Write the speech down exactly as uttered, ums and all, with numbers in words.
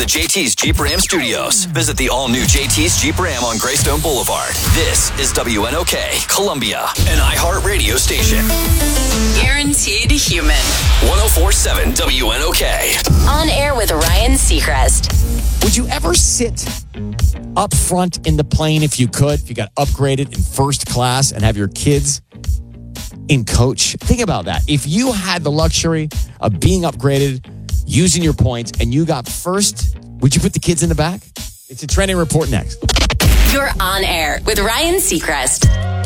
J T's Jeep Ram Studios. Visit the all-new J T's Jeep Ram on Greystone Boulevard. This is W N O K, Columbia, an iHeartRadio station. Guaranteed human. one oh four point seven W N O K. On air with Ryan Seacrest. Would you ever sit up front in the plane if you could, if you got upgraded in first class and have your kids in coach? Think about that. If you had the luxury of being upgraded, using your points, and you got first, would you put the kids in the back? It's a trending report next. You're on air with Ryan Seacrest.